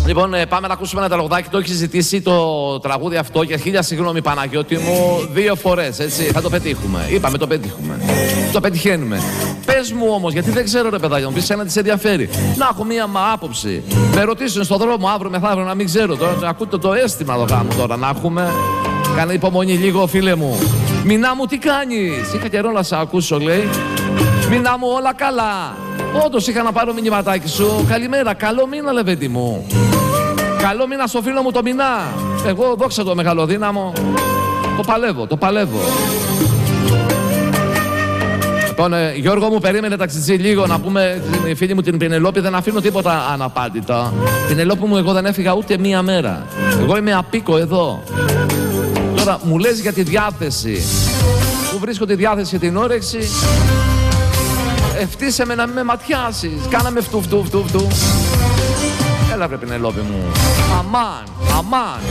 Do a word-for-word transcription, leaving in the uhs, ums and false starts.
Λοιπόν, ε, πάμε να ακούσουμε ένα τραγουδάκι. Το έχει ζητήσει το τραγούδι αυτό και χίλια συγγνώμη Παναγιώτη μου δύο φορές, έτσι. Θα το πετύχουμε. Είπαμε το πετύχουμε. Το πετυχαίνουμε. Πες μου όμως, γιατί δεν ξέρω ρε παιδάκι, μου πεις ένα τι ενδιαφέρει. Να έχω μία μα άποψη. Με ρωτήσουν στον δρόμο αύριο μεθαύριο να μην ξέρω. Τώρα ακούτε το αίσθημα εδώ γάμου τώρα να έχουμε. Κάνε υπομονή λίγο, φίλε μου. Μινά μου, τι κάνεις? Είχα καιρό να σε ακούσω, λέει. Μινά μου, όλα καλά. Όντως είχα να πάρω μηνυματάκι σου. Καλημέρα, καλό μήνα, λεβέντη μου. Καλό μήνα στο φίλο μου το Μινά. Εγώ, δόξα το μεγαλοδύναμο, το παλεύω, το παλεύω. Λοιπόν, ε, Γιώργο μου, περίμενε ταξιτζή λίγο να πούμε η φίλη μου την Πινελόπη, δεν αφήνω τίποτα αναπάντητα. Πινελόπη μου, εγώ δεν έφυγα ούτε μία μέρα. Εγώ είμαι απίκο εδώ. Τώρα μου λες για τη διάθεση. Πού βρίσκω τη διάθεση και την όρεξη? Ευτύσε με να μην με ματιάσεις. Κάναμε φτου φτου φτου φτου. Έλα βρε Πινελόπη μου. Αμάν, αμάν.